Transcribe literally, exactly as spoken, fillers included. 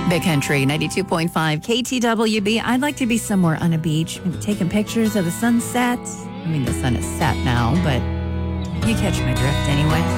Big Country, ninety-two point five K T W B. I'd like to be somewhere on a beach, maybe taking pictures of the sunset. I mean, the sun is set now, but you catch my drift anyway.